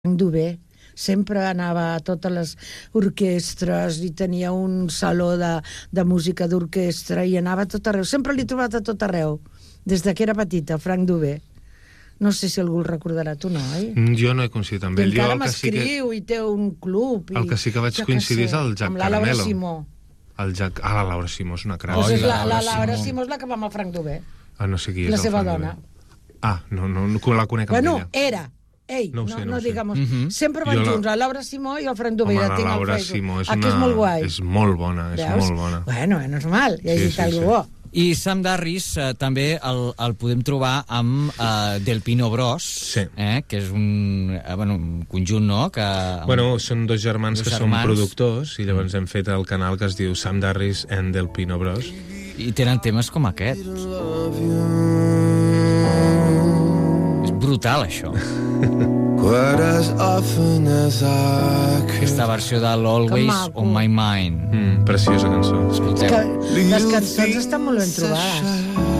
Dubé. Sempre anava a totes les orquestres i tenia un saló de música d'orquestra i anava a tot arreu. Sempre l'he trobat a tot arreu, des que era petita, Frank Dubé. No sé si algú el recordarà, tu no, oi? Jo no he coincidit amb ell. I encara m'escriu i té un club. El que sí que vaig coincidir és el Jack amb la Laura Carmelo. Simó. La Laura Simó és una crac. La Laura Simó és la que va amb el Frank Dubé. No sé qui és la el seva Frank dona. Dubé. No la conec amb ella. Bueno, era. Ei, no digamos. Sempre van junts, la Laura Simó i el Frank Dubé. Home, la Laura Simó és molt guai. És molt bona, és molt bona. Bueno, no és mal, ja he dit alguna cosa bo. I Sam Darris també el podem trobar amb Del Pino Bros, que és un conjunt, no? Són dos germans que són productors i llavors hem fet el canal que es diu Sam Darris and Del Pino Bros. I tenen temes com aquest. És brutal, això. Aquesta versió de l'Always on My Mind. Preciosa cançó. Escolteu. Les cançons estan molt ben trobades.